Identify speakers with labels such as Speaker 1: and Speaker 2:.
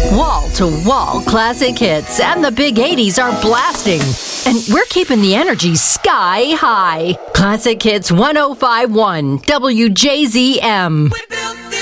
Speaker 1: Wall-to-wall classic hits, and the big 80s are blasting. And we're keeping the energy sky high. Classic Hits 105.1 WJZM.